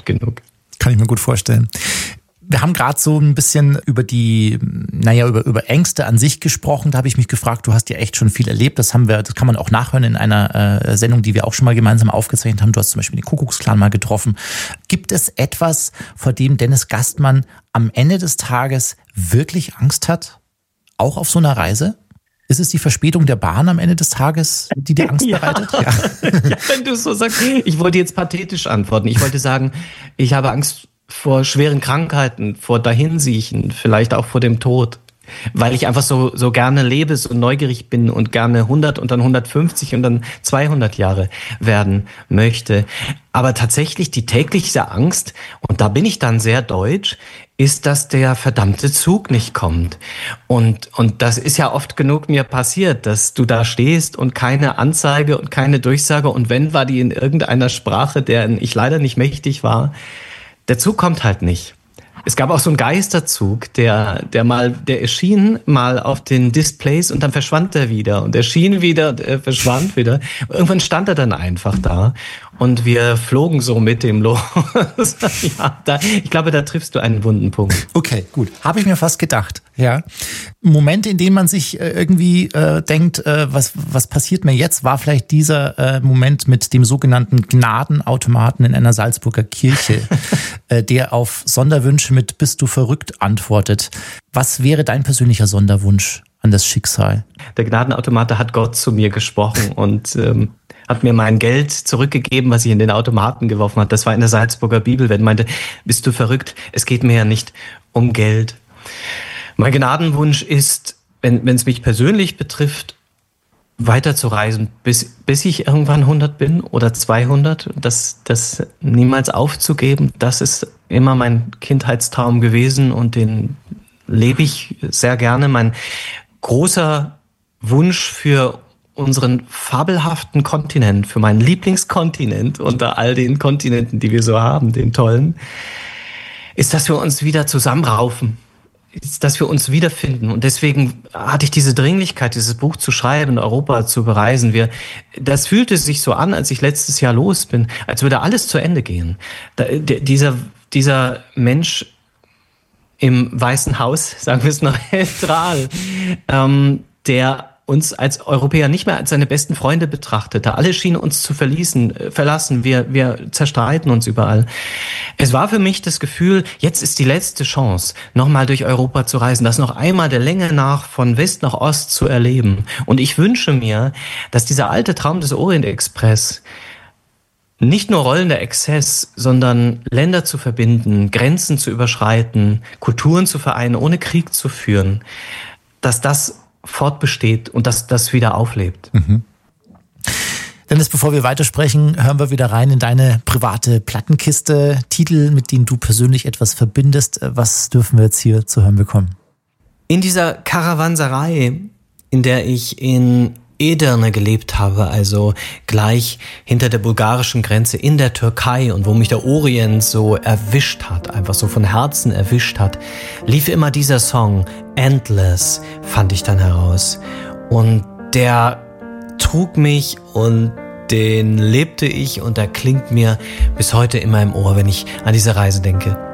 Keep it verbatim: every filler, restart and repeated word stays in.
oft genug. Kann ich mir gut vorstellen. Wir haben gerade so ein bisschen über die, naja, über, über Ängste an sich gesprochen. Da habe ich mich gefragt, du hast ja echt schon viel erlebt. Das haben wir, das kann man auch nachhören in einer äh, Sendung, die wir auch schon mal gemeinsam aufgezeichnet haben. Du hast zum Beispiel den Kuckucksklan mal getroffen. Gibt es etwas, vor dem Dennis Gastmann am Ende des Tages wirklich Angst hat? Auch auf so einer Reise? Ist es die Verspätung der Bahn am Ende des Tages, die dir Angst bereitet? Ja. Ja. Ja, wenn du so sagst. Ich wollte jetzt pathetisch antworten. Ich wollte sagen, ich habe Angst vor schweren Krankheiten, vor Dahinsiechen, vielleicht auch vor dem Tod. Weil ich einfach so, so gerne lebe, so neugierig bin und gerne hundert und dann hundertfünfzig und dann zweihundert Jahre werden möchte. Aber tatsächlich die tägliche Angst, und da bin ich dann sehr deutsch, ist, dass der verdammte Zug nicht kommt. Und, und das ist ja oft genug mir passiert, dass du da stehst und keine Anzeige und keine Durchsage. Und wenn, war die in irgendeiner Sprache, deren ich leider nicht mächtig war. Der Zug kommt halt nicht. Es gab auch so einen Geisterzug, der, der mal, der erschien mal auf den Displays und dann verschwand er wieder und erschien wieder, er verschwand wieder. Irgendwann stand er dann einfach da und wir flogen so mit dem los. Ja, da, ich glaube, da triffst du einen wunden Punkt. Okay, gut. Habe ich mir fast gedacht. Ja. Momente, in denen man sich irgendwie äh, denkt, äh, was, was passiert mir jetzt, war vielleicht dieser äh, Moment mit dem sogenannten Gnadenautomaten in einer Salzburger Kirche, äh, der auf Sonderwünsche mit "Bist du verrückt?" antwortet. Was wäre dein persönlicher Sonderwunsch an das Schicksal? Der Gnadenautomat hat Gott zu mir gesprochen und ähm, hat mir mein Geld zurückgegeben, was ich in den Automaten geworfen habe. Das war in der Salzburger Bibel, wenn meinte, bist du verrückt? Es geht mir ja nicht um Geld. Mein Gnadenwunsch ist, wenn wenn es mich persönlich betrifft, weiterzureisen, bis bis ich irgendwann hundert bin oder zweihundert. Das das niemals aufzugeben, das ist immer mein Kindheitstraum gewesen und den lebe ich sehr gerne. Mein großer Wunsch für unseren fabelhaften Kontinent, für meinen Lieblingskontinent unter all den Kontinenten, die wir so haben, den tollen, ist, dass wir uns wieder zusammenraufen. Ist, dass wir uns wiederfinden. Und deswegen hatte ich diese Dringlichkeit, dieses Buch zu schreiben, Europa zu bereisen. Wir, das fühlte sich so an, als ich letztes Jahr los bin, als würde alles zu Ende gehen. Da, der, dieser, dieser Mensch im Weißen Haus, sagen wir es noch neutral, ähm, der uns als Europäer nicht mehr als seine besten Freunde betrachtete. Alle schienen uns zu verließen, äh, verlassen. Wir, wir zerstreiten uns überall. Es war für mich das Gefühl, jetzt ist die letzte Chance, nochmal durch Europa zu reisen, das noch einmal der Länge nach von West nach Ost zu erleben. Und ich wünsche mir, dass dieser alte Traum des Orient-Express nicht nur rollender Exzess, sondern Länder zu verbinden, Grenzen zu überschreiten, Kulturen zu vereinen, ohne Krieg zu führen, dass das fortbesteht und dass das wieder auflebt. Mhm. Dennis, bevor wir weitersprechen, hören wir wieder rein in deine private Plattenkiste. Titel, mit denen du persönlich etwas verbindest. Was dürfen wir jetzt hier zu hören bekommen? In dieser Karawanserei, in der ich in Edirne gelebt habe, also gleich hinter der bulgarischen Grenze in der Türkei und wo mich der Orient so erwischt hat, einfach so von Herzen erwischt hat, lief immer dieser Song Endless, fand ich dann heraus. Und der trug mich und den lebte ich und der klingt mir bis heute immer im Ohr, wenn ich an diese Reise denke.